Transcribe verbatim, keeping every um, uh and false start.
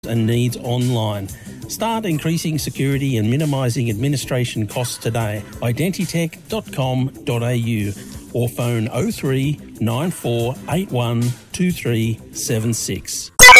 and needs online. Start increasing security and minimising administration costs today. identitech dot com dot a u or phone oh three nine four eight one two three seven six.